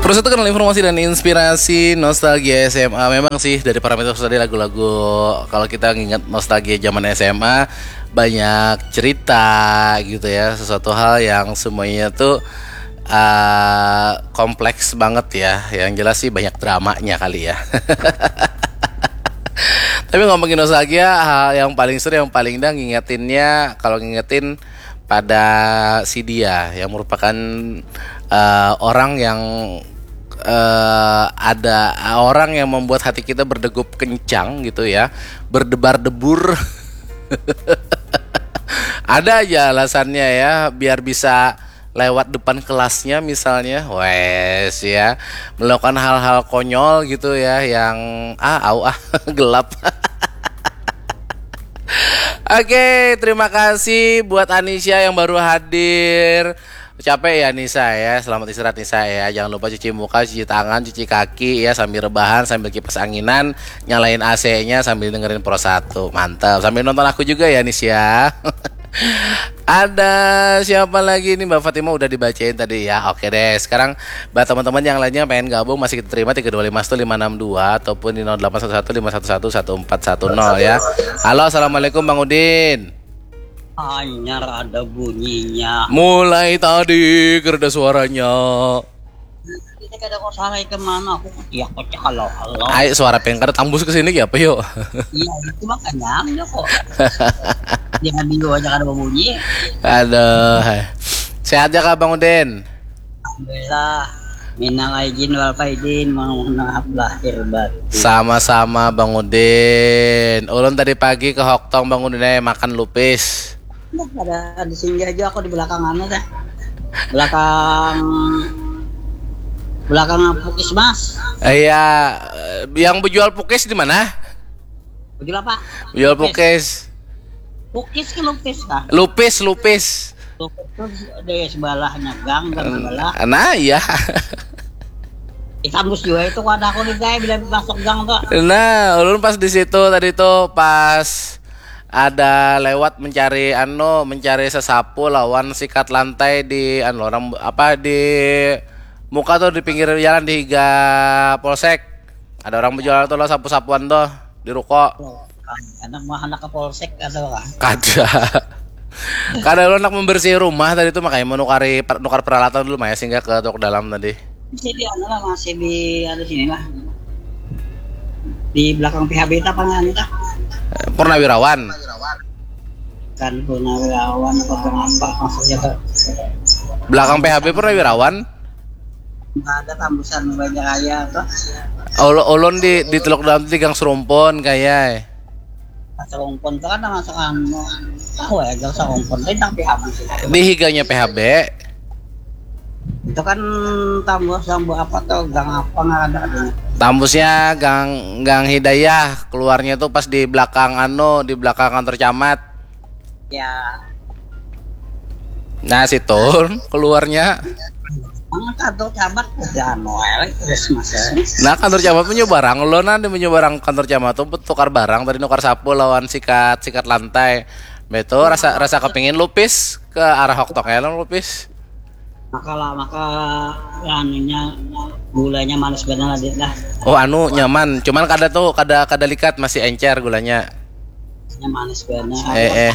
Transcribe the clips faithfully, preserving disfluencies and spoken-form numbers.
Terus itu kenal informasi dan inspirasi nostalgia S M A. Memang sih dari parameter tadi lagu-lagu, kalau kita nginget nostalgia zaman S M A, banyak cerita gitu ya, sesuatu hal yang semuanya tuh uh, kompleks banget ya. Yang jelas sih banyak dramanya kali ya. Tapi ngomongin nostalgia, hal yang paling seru, yang paling dah ngingetinnya, kalau ngingetin pada si dia yang merupakan uh, orang yang uh, ada orang yang membuat hati kita berdegup kencang gitu ya, berdebar-debur. Ada aja alasannya ya, biar bisa lewat depan kelasnya misalnya, wes ya, melakukan hal-hal konyol gitu ya, yang ah au ah gelap. Oke, terima kasih buat Anisha yang baru hadir. Capek ya Nisa ya, selamat istirahat Nisa ya. Jangan lupa cuci muka, cuci tangan, cuci kaki ya, sambil rebahan, sambil kipas anginan, nyalain A C-nya sambil dengerin Pro satu. Mantap, sambil nonton aku juga ya Nis ya. Ada siapa lagi nih? Mbak Fatima udah dibacain tadi ya. Oke deh, sekarang buat teman-teman yang lainnya pengen gabung masih kita terima tiga dua lima satu lima enam dua ataupun di nol delapan satu satu lima satu satu satu empat satu nol ya. Halo, assalamualaikum Bang Udin. Anyar ada bunyinya. Mulai tadi kereda suaranya. Kita kada kok sarai kemana? Aku ya kok kalau halo. Ayo suara pengen kada tembus ke sini ya apa yuk? Iya itu makanya ya kok. Jangan dulu aja kada berbunyi. Aduh. Sehat ya Kak Bang Udin? Alhamdulillah. Minal aidin wal faidin, mohon maaf lahir batin. Sama-sama Bang Udin. Ulun tadi pagi ke Hoktong Bang Udin eh, makan lupis. Nah, ada di sini aja aku di belakang anu dah. Belakang belakang Pukis Mas. Iya, yang berjual pukis di mana? Betul apa? Jual pukis. Pukis ke lupis kah? Lupis, lupis. Lupis tuh di sebelahnya gang, gang sebelah. Nah, iya. Di kampus juga itu ada aku di gaya bila masuk gang tuh. Nah, ulun pas di situ tadi tuh pas ada lewat mencari anu, mencari sesapu lawan sikat lantai di anu orang apa di muka tuh di pinggir jalan di Higa Polsek. Ada orang berjualan tuh lo sapu-sapuan tuh di ruko. Anak mah anak ke Polsek ada kan? Kada. Kada lo nak membersih rumah tadi tuh makanya menukari nukar peralatan dulu mah ya sehingga ke toko dalam tadi. Masih di anu lah, masih di ada sini lah. Di belakang P H B apa nggak nih? Purnawirawan. Kan Purnawirawan apa apa maksudnya tuh? Belakang P H B Purnawirawan. Nggak ada tambusan banyak raya tuh. Ulun ulun di di teluk dalam di Gang Serumpun kayak. Serumpun tuh kan masuk anu. Tahu ya Gang Serumpun itu tentang P H B. Di higanya P H B. Itu kan tambus tambu apa tuh gang apa nggak ada adanya. Tambusnya Gang Gang Hidayah, keluarnya tuh pas di belakang anu, di belakang kantor camat. Ya. Nah, situ keluarnya. Mana kantor camat udah Noel terus mas. Nah, kantor camat punya barang lo nanti punya barang kantor camat tuh tukar barang tadi nukar sapu lawan sikat sikat lantai. Betul rasa rasa kepingin lupis ke arah Hoktong ya lupis. Maka lah maka anunya gulanya manis benar lah. Oh anu nyaman, cuman kada tuh kada kada likat masih encer gulanya. Manis benar. Eh eh.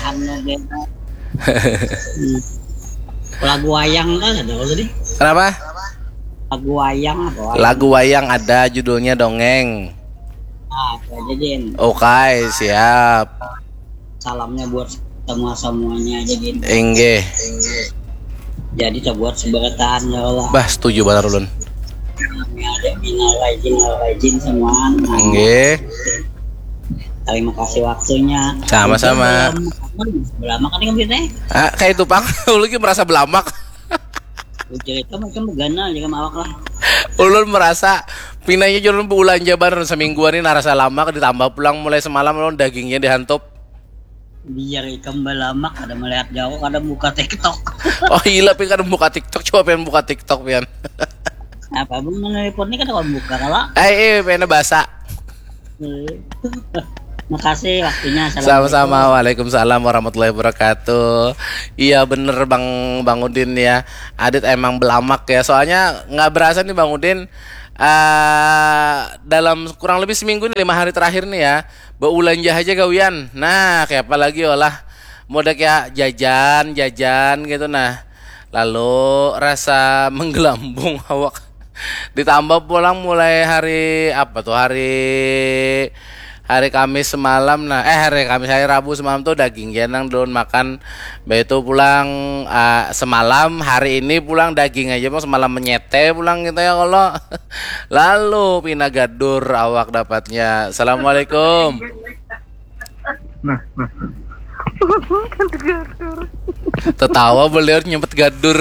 Hmm. Lagu wayang kan ada tadi. Kenapa? Lagu wayang apa? Wayang? Lagu wayang ada judulnya dongeng. Ah, aja Jin. Oke, siap. Salamnya buat semua semuanya aja Jin. Enggih. Jadi kita buat seberatan ya Allah. Bah, setuju banget ulun. Ada minal aidin wal faidin semua. Enggih. Terima kasih waktunya. Sama-sama. Belamak kan dengan kita. Ah, kayak itu Pak. Ulun ki merasa belamak. Cerita macam begana juga mawak lah. Ulun merasa pinanya jualan bulan jaban semingguan ini narasa lama ditambah pulang mulai semalam ulun dagingnya dihantup. Biar ikan belamak ada melihat jauh ada buka TikTok. Oh iya tapi kan buka TikTok, coba pengen buka TikTok pian. Apa bang menelpon ini kan kalau buka kalau? Eh, eh pengen bahasa. Makasih waktunya. Sama-sama. Assalamualaikum. Waalaikumsalam warahmatullahi wabarakatuh. Iya bener Bang Bang Udin ya. Adit emang belamak ya. Soalnya nggak berasa nih Bang Udin. eh dalam kurang lebih seminggu nih, lima hari terakhir nih ya, beulanja aja gawian. Nah kayak apa lagi olah mode kayak jajan jajan gitu. Nah lalu rasa menggelambung awak, ditambah pulang mulai hari apa tuh, hari hari Kamis semalam. Nah eh hari Kamis, hari Rabu semalam tuh daging genang don makan. Begitu pulang eh, semalam, hari ini pulang daging aja, mau semalam menyete pulang gitu ya kalau. Lalu pindah gadur awak dapatnya. Assalamualaikum. Nah, nah. Kan gadur. Tertawa beliau nyempet gadur.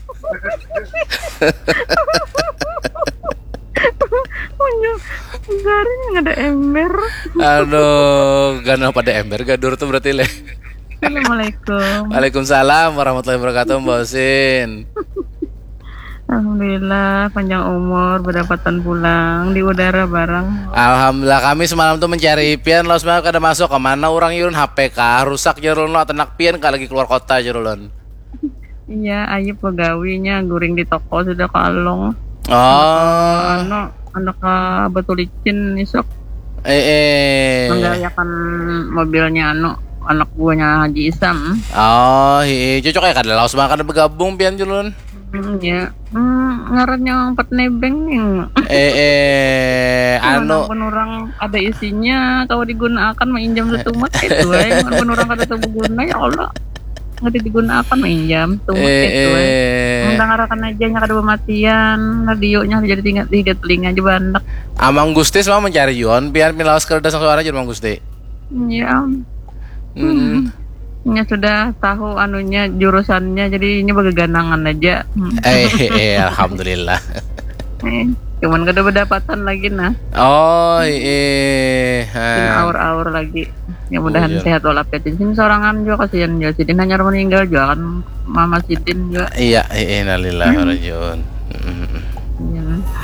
Punya garunya nggak ada ember. Aduh, gak pada ember gadur tuh berarti le. Assalamualaikum. Waalaikumsalam warahmatullahi wabarakatuh Mbak Osin. Alhamdulillah panjang umur, berdapatan pulang di udara bareng. Alhamdulillah kami semalam tuh mencari pian lo semalam kada masuk kemana orang yun H P kah rusak jarulun lo tenak pian kah lagi keluar kota jarulun. Iya, ayo pegawinya guring di toko sudah kalong. Oh, Ano, anak betul licin isok eh eh. menggayakan mobilnya anu anak buahnya Haji Isam. Oh, iya cocok ya kada laos makan bergabung pian jarulun. Hmm, ya, hmm, ngarannya empat nebeng yang Eh eh anu penurang ada isinya kalau digunakan mainjam setumat itu ya penurang kada tahu guna ya Allah nggak digunakan mainjam tumat eh itu ya eh. ngarakan aja nya kada matian radionya jadi tinggal tiga telinga aja bandak. Amang Gusti semua mencari Yon biar milawas kerdas suara aja Amang Gusti. Ya, Hmm. nya sudah tahu anunya jurusannya jadi ini bagaganangan aja. Hmm. Eh, eh, alhamdulillah. Eh, cuman kada berdapatan lagi nah. Oh, iya. Sin Ha. aur-aur lagi. Ya mudahan Oh, iya. sehat walafiat. Sin sorangan juga kasihan juga Sidin hanya meninggal juga kan Mama Sidin juga. Iya, iya, innalillahi wa rajiun. Iya.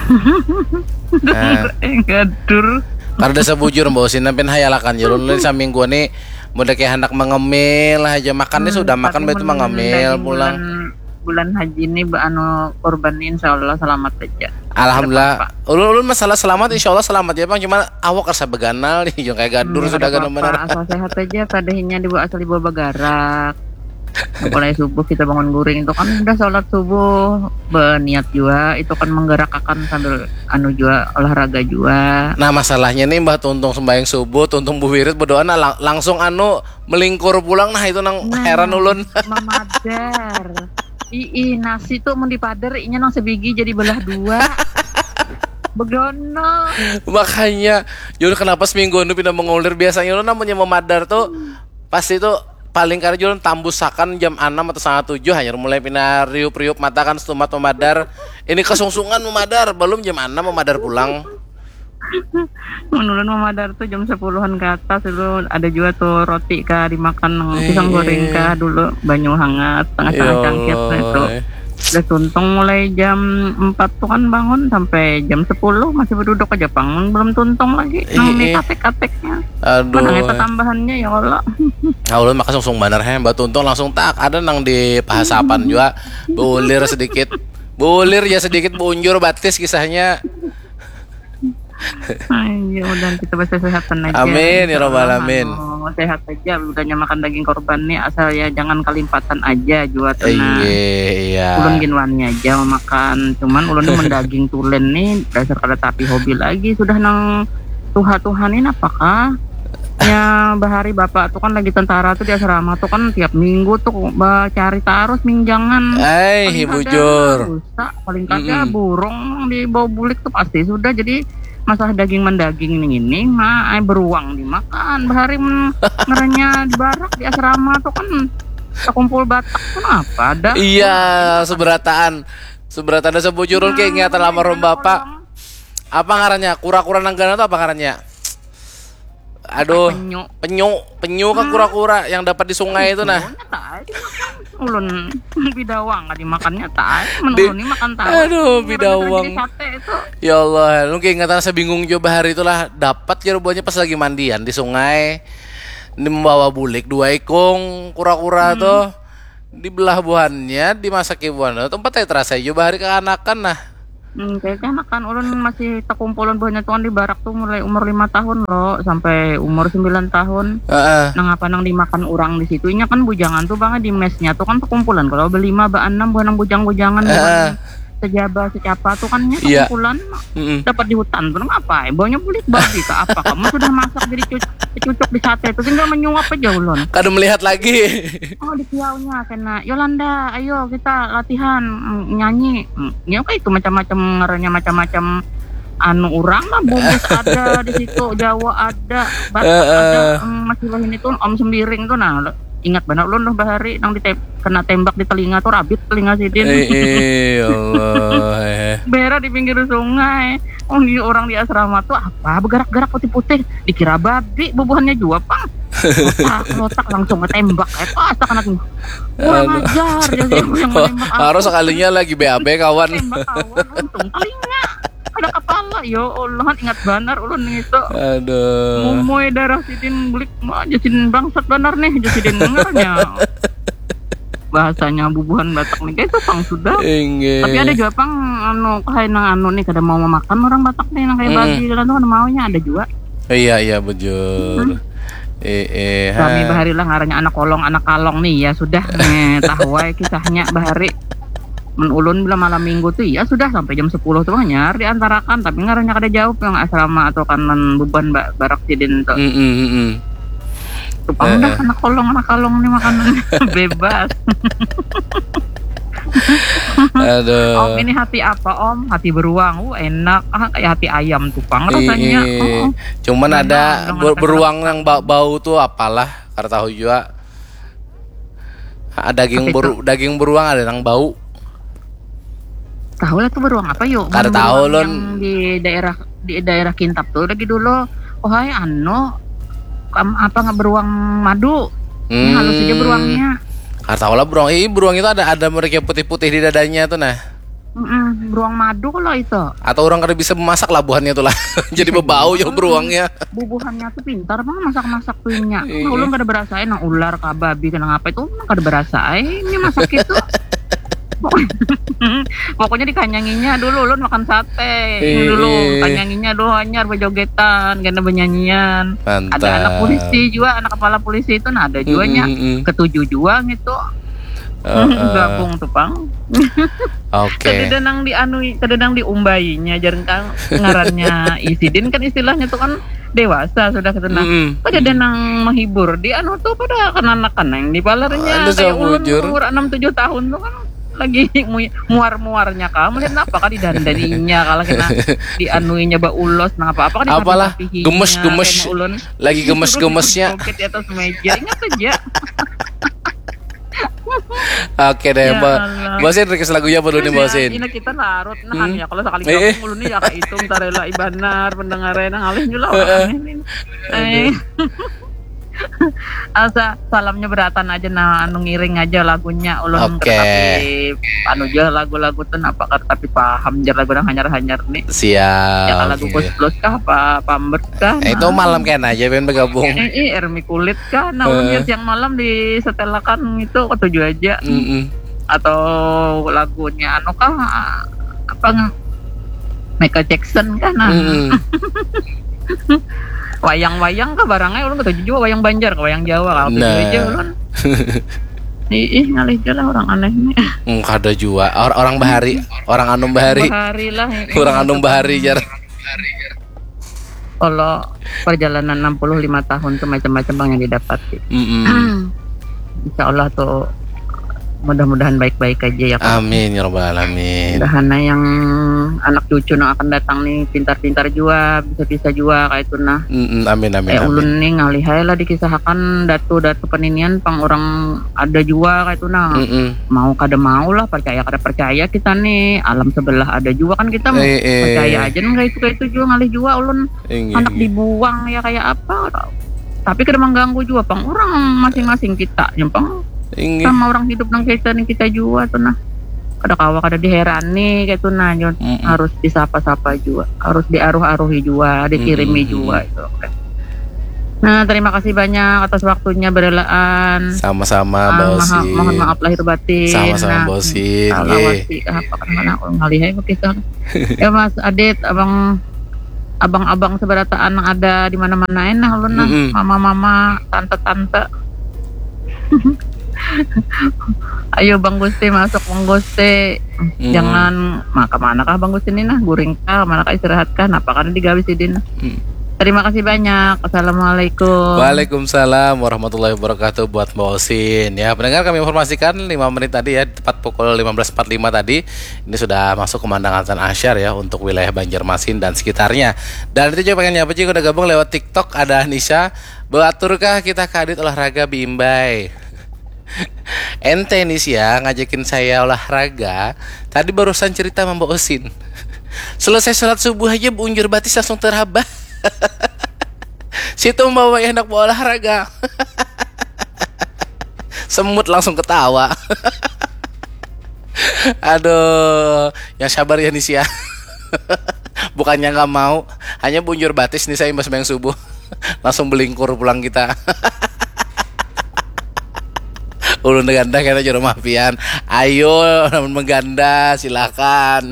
Ah. Eh gadur. Karena sebujur Mbak Osin nampin hayalakan jalur lu saming gua nih mudah kayak hendak mengemil aja makannya Hmm, sudah makan tapi betul men- mengemil daging pulang. Bulan, bulan haji ini anu korban insya Allah selamat aja. Alhamdulillah. Ulun ulun masalah selamat insyaallah selamat ya Bang, cuma awak rasa beganal nih yang kayak gadur Hmm, sudah ada gana apa-apa. benar. Asal sehat aja kadehnya dibawa asal dibawa bagarak. Mulai subuh kita bangun guring itu kan udah sholat subuh berniat juga itu kan menggerakkan sambil anu juga olahraga juga. Nah masalahnya nih Mbah Tuntung sembahyang subuh, Tuntung Bu Wirid berdoa nah, lang- langsung anu melingkur pulang. Nah itu nang Nah, heran ulun. Mamadar. Ii nasi tuh mau dipader inya nang sebiji jadi belah dua. Begono. Makanya Jul kenapa seminggu ini pindah mengulir biasanya lo namanya memadar tuh pasti tuh paling karena Jul tambusakan jam enam atau setengah tujuh hanya mulai pindah riup-riup mata kan setumat memadar. Ini kesungsungan memadar belum jam enam memadar pulang. Menurut Mamadar tuh jam sepuluhan ke atas dulu ada juga tuh roti kah dimakan pisang goreng kah dulu banyu hangat setengah-setengah cangkir nah, itu. Udah tuntung mulai jam empat tuh kan bangun sampai jam sepuluh masih berduduk aja bangun belum tuntung lagi nang Eh, nih eh. katek-kateknya. Aduh. Mana itu tambahannya ya Allah. Nah, ulun maka langsung bener he Mbak Tuntung langsung tak ada nang di pahasapan juga bulir sedikit. Bulir ya sedikit bunjur batis kisahnya. Ay, ya udah kita bisa sehatan aja. Amin, ya rabbal Insyaallah, alamin. anu, sehat aja udahnya makan daging korban nih asal ya jangan kalimpatan aja juga tenang. Iya. Ulun ginwannya aja mau makan cuman ulun tuh mendaging tulen nih dasar kada tapi hobi lagi sudah nang tuha-tuhanin apakah ya bahari bapak tuh kan lagi tentara tuh di asrama tuh kan tiap minggu tuh bah, cari tarus minjangan Eh, paling kada bujur. rusak paling kada Mm-mm. burung di bawah bulik tuh pasti sudah jadi masalah daging mendaging ini ini mah ay, beruang dimakan bahari men, ngerenya di barak di asrama tuh kan kumpul batak pun apa ada Iya, seberataan. Seberataan ada sebujurun kayak ingatan lama rom bapak. Apa ngarannya? Kura-kura nanggana tuh apa ngarannya? Aduh, Penyu. penyu, penyu kan kura-kura yang dapat di sungai itu nah. Ulun bidawang kan dimakannya tak. Menulun ini makan tahu. Aduh, bidawang. Sate itu. Ya Allah, lu keingatan saya bingung coba hari itulah dapat jeroboannya pas lagi mandian di sungai. Ini membawa bulik dua ikung kura-kura tuh. Dibelah buahnya, dimasak buahnya. Tempatnya terasa coba hari keanakan nah. Hmm, kayaknya makan ulun masih takumpulan buahnya tuh kan di barak tuh mulai umur lima tahun loh sampai umur sembilan tahun. Heeh. Nang apa nang dimakan orang di situ. Inya kan bujangan tuh banget di mesnya tuh kan takumpulan. Kalau berlima, ba enam buah nang bujang-bujangan. Heeh. Sejaba secapa tuh kan nya Iya. takumpulan Mm-mm. dapat di hutan tuh ngapa? Baunya bulik babi ke apa? Kamu sudah masak jadi cucuk, cucuk di sate itu tinggal menyuap aja ulun. Kada melihat lagi. Oh di kiaunya kena Yolanda, ayo kita latihan mm, nyanyi. Mm, ya kayak itu macam-macam ngaranya macam-macam anu orang lah bugis ada di situ Jawa ada Batak Eh, eh. ada mm, masih lain itu Om Sembiring tuh nah lo- ingat banget ulun loh bahari nang ditem- kena tembak di telinga tuh rabit telinga sidin. Eh, eh, ya Allah. eh. Berak di pinggir sungai. Oh, di orang di asrama tuh apa bergerak-gerak putih-putih dikira babi bubuhannya juga pang. Lotak, lotak langsung ketembak. Eh pas tak kena tuh. Kurang Aduh. ajar jadi yang menembak aku. Harus sekalinya lagi B A B kawan. Tembak kawan untung telinga. Ada kepala ya Allah ingat benar ulun itu. Aduh. Mumoy darah sidin bulik mah jasin bangsat benar nih jasin dengarnya. Bahasanya bubuhan Batak nih kayak itu pang sudah. Inge. Tapi ada juga pang anu kayak nang anu nih kada mau makan orang Batak nih nang kayak Hmm. babi kan tuh maunya ada juga. Iya iya bujur. Eh eh. Kami ha. bahari lah ngarannya anak kolong anak kalong nih ya sudah nih tahu wae kisahnya bahari. Men ulun bila malam minggu tuh ya sudah sampai jam sepuluh tuh nyar diantarakan tapi ngarannya kada jauh yang asrama atau kanan beban ba- barak sidin tuh. Mm, mm, mm, mm. Tupang Eh, dah eh. anak kolong anak kalong nih makanan bebas. Aduh. Om ini hati apa om? Hati beruang. Uh enak. Ah kayak hati ayam tupang Ih, rasanya. ih. Oh. Cuman Benar, ada dong, ber- ada beruang yang bau, bau tuh apalah, kada tahu juga. Ah, daging Apa itu? beru, daging beruang ada yang bau. Tahu lah tuh beruang apa yuk? Kada Beruang tahu, yang Lon. di daerah di daerah Kintab tuh lagi dulu. Oh hai anu kam, apa nggak beruang madu? Ini Hmm. halus aja beruangnya. Kada tahu lah beruang. Ih, beruang itu ada ada mereka putih-putih di dadanya tuh nah. Mm-mm, beruang madu kalau itu. Atau orang kada bisa memasak labuhannya tuh lah. Jadi berbau ya beruangnya. Bubuhannya tuh pintar banget masak-masak tuhnya. Iya. Nah, ulun kada berasain nang ular ka babi kana apa itu ulun kada berasain ini masak itu. Pokoknya dikanyanginya dulu ulun makan sate. Ini dulu Ih. kanyanginya doh anyar berjogetan, ganda bernyanyian. Mantap. Ada anak polisi juga, anak kepala polisi itu nah ada juga nya. Mm, mm, mm. Ketujuh juga gitu. Oh, oh. Gabung tuh pang. Oke. Kedenang di anu kedenang diumbainya jarang kan ngarannya Isidin kan istilahnya tuh kan dewasa sudah ketenang. Mm-mm. Pada denang menghibur di anu tuh pada kanak-kanak yang di palernya Aduh, kayak saya ulun bujur. umur enam tujuh tahun tuh kan lagi mu- muar-muarnya kamu lihat apa kan didandaninya kalau kena dianuinya ba ulos nah apa apa kan Apalah, dirapihin-rapihinnya, gemes-gemes. kena ulun. Lagi gemes-gemesnya. Joget di atas meja ingat aja. Oke deh, Ya Mbak. Allah. Bosin request lagunya apa dulu nih, Bosin? Ini kita larut nah Hmm. ya kalau sekali Eh, eh. gabung ulun nih ya kayak hitung tarela ibanar pendengarnya nang alih juga orang ini. Eh. Asa salamnya beratan aja nah anu ngiring aja lagunya ulun Oke. tapi anu aja lagu-lagu tuh apa tapi paham jar lagu nang hanyar-hanyar nih. Siap. Ya lagu Oke. plus kah apa pambert kah? Eh, itu malam kan aja pengen bergabung. Eh, eh, Ermi kulit kah? Nah, Eh. ulun siang malam di setelakan itu ketujuh aja. Mm-mm. Atau lagunya anu kah apa nge- Michael Jackson kan nah. Mm-mm. Wayang-wayang kah barangnya ulun ketujuh juga wayang Banjar ke wayang Jawa kalau ketujuh Nah. aja ulun. Ih, ih ngalih aja lah orang aneh nih. Hmm, kada juga. Or- orang bahari, orang anum bahari. Bahari lah. eh, Orang anum bahari jar. Kalau perjalanan enam puluh lima tahun tuh macam-macam bang yang didapati. Mm-mm. Insya Allah tuh mudah-mudahan baik-baik aja ya Kak. Amin ya rabbal alamin. Mudahan yang anak cucu yang akan datang nih pintar-pintar juga, bisa-bisa juga kayak itu nah. Mm-mm, amin amin Eh amin. ulun nih ngalihai lah dikisahkan datu-datu peninian pang orang ada juga kayak itu nah. Mm-mm. Mau kada mau lah, percaya kada percaya kita nih, alam sebelah ada juga kan kita mau Eh, eh. percaya aja nggak itu kayak itu juga ngalih juga ulun Inggih, anak inggih. dibuang ya kayak apa. Tapi kada mengganggu juga pang orang masing-masing kita yang pang Inggih. sama orang hidup nang kita nih kita juga tuh nah. Kada kawa kada diherani kayak tuh nah, Jon. Mm-mm. Harus disapa-sapa juga, harus diaruh-aruhi juga, dikirimi Mm-mm. juga itu. Nah, terima kasih banyak atas waktunya berelaan. Sama-sama Ah, Mbak maha- Osin. mohon maaf lahir batin. Sama-sama Nah, Mbak Osin. kalau Nggih. wasi apa kan mana aku ngalihai begitu. Ya Mas Adit, abang abang-abang seberataan yang ada di mana-mana enak lu nah, Mm-mm. mama-mama, tante-tante. Ayo Bang Gusti masuk Bang Gusti. Mm. Jangan maka mana kah Bang Gusti ini nah, guring kah, mana kah istirahat kah, apa kan digawe si Din. Mm. Terima kasih banyak. Assalamualaikum. Waalaikumsalam warahmatullahi wabarakatuh buat Mbak Osin. Ya, pendengar kami informasikan lima menit tadi ya, tepat pukul lima belas empat puluh lima tadi. Ini sudah masuk kemandangan Azan Asyar ya untuk wilayah Banjarmasin dan sekitarnya. Dan itu juga pengen nyapa juga udah gabung lewat TikTok ada Nisha. Baturkah kita kadit olahraga Bimbai? Ente Nisha ngajakin saya olahraga. Tadi barusan cerita sama Mbak Osin. Selesai sholat subuh aja unjur batis langsung terabah. Situ membawa enak bawa olahraga. Semut langsung ketawa. Aduh, yang sabar ya Nisya. Bukannya nggak mau, hanya bunjur batis nih saya mas sembahyang subuh. Langsung belingkur pulang kita. Ulun ganda kita juru mafian. Ayo namun mengganda silakan.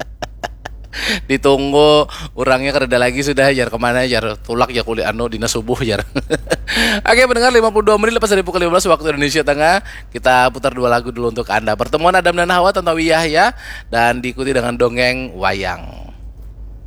Ditunggu orangnya kereda lagi sudah jar kemana jar tulak ya kulit anu dina subuh jar. Oke pendengar lima puluh dua menit lepas dari pukul lima belas waktu Indonesia Tengah kita putar dua lagu dulu untuk Anda. Pertemuan Adam dan Hawa Tantowi Yahya dan diikuti dengan dongeng wayang.